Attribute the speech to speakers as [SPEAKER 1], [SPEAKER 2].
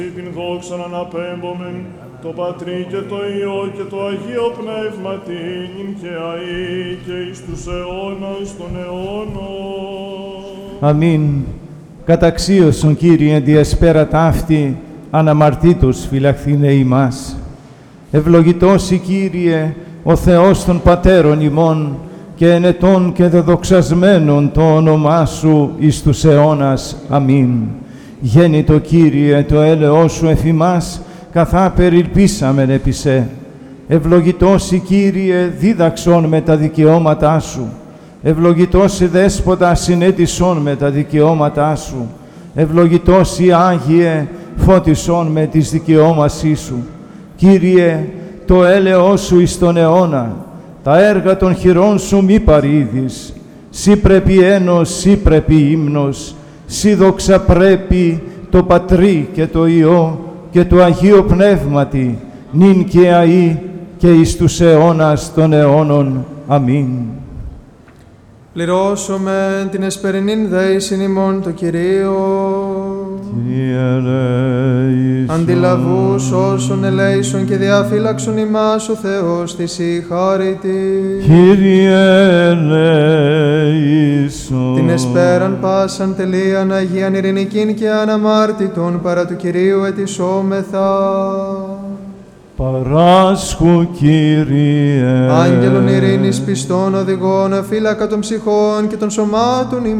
[SPEAKER 1] Την δόξα αναπέμπομεν, το Πατρί και το Υιό και το Αγίο Πνεύμα τίνην και αεί και εις τους αιώνας των αιώνων.
[SPEAKER 2] Αμήν. Καταξίωσον, Κύριε, διεσπέρα ταύτη, αναμαρτήτως φυλαχθήνε ημάς. Ευλογητός η Κύριε, ο Θεός των Πατέρων ημών, και ενετών και δεδοξασμένων το όνομά Σου εις τους αιώνας. Αμήν. Γέννητο Κύριε, το έλεος Σου εφ' ημάς, καθά περιλπίσαμεν επί Σε. Ευλογητός η Κύριε, δίδαξον με τα δικαιώματά Σου. Ευλογητός η Δέσποτα, συνέτησον με τα δικαιώματά Σου. Ευλογητός η Άγιε, φώτισον με τις δικαιώμασή Σου. Κύριε, το έλεος Σου εις τον αιώνα, τα έργα των χειρών Σου μη παρήδεις. Σύ πρέπει ένος, Σύ πρέπει ύμνος, Σύ δόξα πρέπει το Πατρί και το Υιό και το Αγίο Πνεύματι, νυν και αεί και εις τους αιώνας των αιώνων. Αμήν.
[SPEAKER 3] Πληρώσομεν την εσπερινήν δέησιν ημών το Κυρίο.
[SPEAKER 2] Κύριε ελέησον.
[SPEAKER 3] Αντιλαβούς όσων ελέησον και διαφύλαξον ημάς ο Θεός της η χάρητη.
[SPEAKER 2] Κύριε ελέησον.
[SPEAKER 3] Την εσπέραν πάσαν τελείαν Αγίαν ειρηνικήν και αναμάρτητον παρά του Κυρίου ετισόμεθα.
[SPEAKER 2] Παράσχου, Κύριε.
[SPEAKER 3] Άγγελον ειρήνης πιστών οδηγών, φύλακα των ψυχών και των σωμάτων ημών.